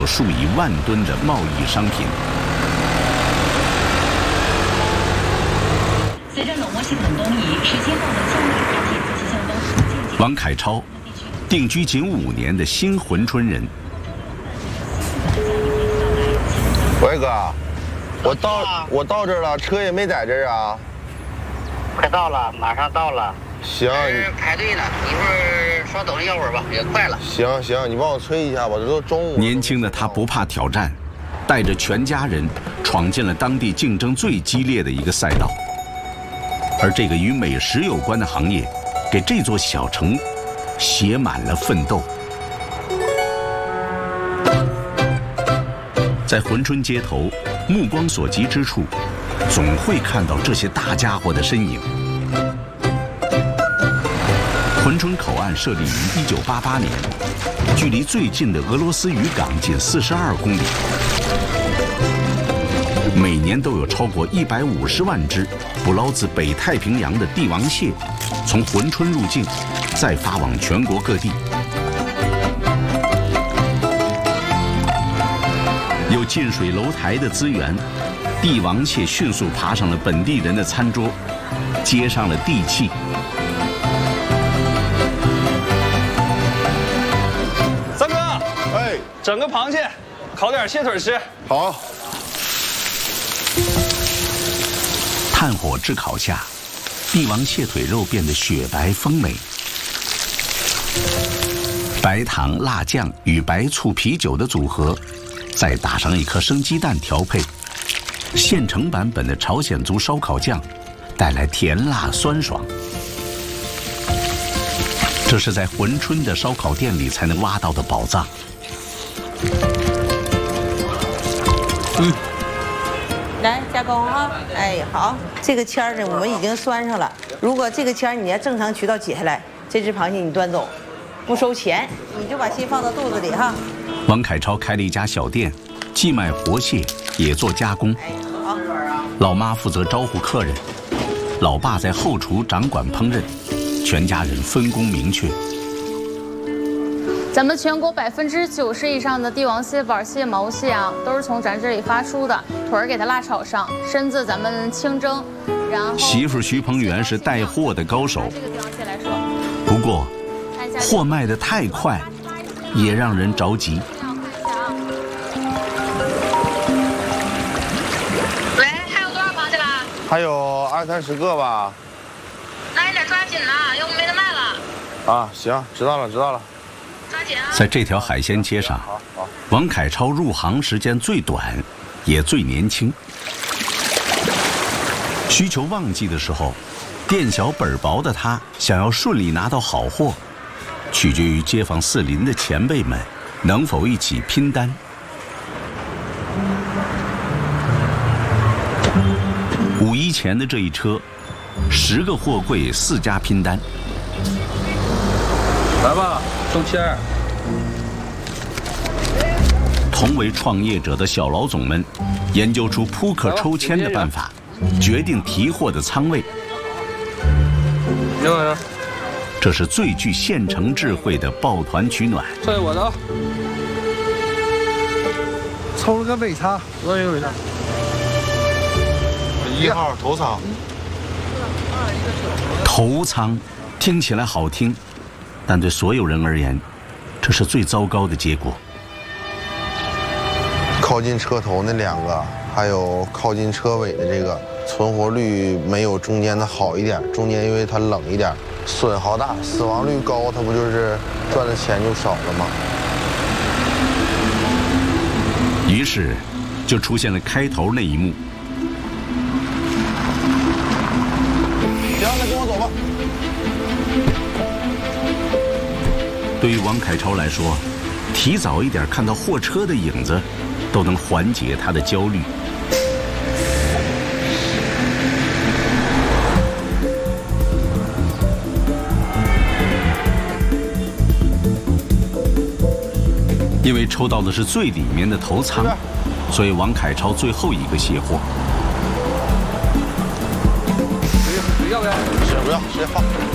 数以万吨的贸易商品。 随着冷漠系统东移，10千磅的江水发现及其相关福建王凯超，定居仅5年的新珲春人。 喂哥，我到这儿了，车也没在这儿啊。 快到了，马上到了。 行， 排队呢，一会儿稍等一小会儿吧，也快了。 行，你帮我催一下吧，这都中午。 年轻的他不怕挑战，带着全家人闯进了当地竞争最激烈的一个赛道。而这个与美食有关的行业，给这座小城写满了奋斗。在珲春街头，目光所及之处，总会看到这些大家伙的身影。珲春口岸设立于1988年，距离最近的俄罗斯渔港仅42公里。每年都有超过150万只捕捞自北太平洋的帝王蟹，从珲春入境，再发往全国各地。有近水楼台的资源，帝王蟹迅速爬上了本地人的餐桌，接上了地气。 三哥，哎，整个螃蟹，烤点蟹腿吃。 好。 炭火炙烤下，帝王蟹腿肉变得雪白丰美。白糖、辣酱与白醋、啤酒的组合，再打上一颗生鸡蛋调配，现成版本的朝鲜族烧烤酱，带来甜辣酸爽。这是在珲春的烧烤店里才能挖到的宝藏。 来加工哈，哎，好，这个签儿呢，我们已经拴上了。如果这个签儿你要正常渠道解下来，这只螃蟹你端走，不收钱，你就把心放到肚子里哈。 王凯超开了一家小店，既卖活蟹，也做加工。 好， 老妈负责招呼客人，老爸在后厨掌管烹饪，全家人分工明确。 咱们全国90%以上的帝王蟹、板蟹、毛蟹啊，都是从咱这里发出的。腿儿给它辣炒上，身子咱们清蒸，然后媳妇徐鹏元是带货的高手。 这个帝王蟹来说， 不过货卖得太快，也让人着急。 喂，还有多少螃蟹啦？ 还有20-30个吧。 那你得抓紧了，要不没得卖了。 啊，行，知道了。 抓紧啊！ 在这条海鲜街上，王凯超入行时间最短，也最年轻。需求旺季的时候，店小本薄的他想要顺利拿到好货，取决于街坊四邻的前辈们能否一起拼单。5·1前的这一车，10个货柜4家拼单。 来吧，送签儿。 同为创业者的小老总们，研究出扑克抽签的办法，决定提货的仓位。 行。 这是最具县城智慧的抱团取暖。 这是我的啊。 抽了个尾仓， 我有尾仓。 1号头仓。 头仓，听起来好听，但对所有人而言，这是最糟糕的结果。 靠近车头那2个，还有靠近车尾的这个，存活率没有中间的好一点。中间因为它冷一点，损耗大，死亡率高，它不就是赚的钱就少了吗？ 于是，就出现了开头那一幕。 行，那跟我走吧。 对于王凯超来说，提早一点看到货车的影子，都能缓解他的焦虑。因为抽到的是最里面的头仓，所以王凯超最后一个卸货。 水要不要？ 水不要，直接放。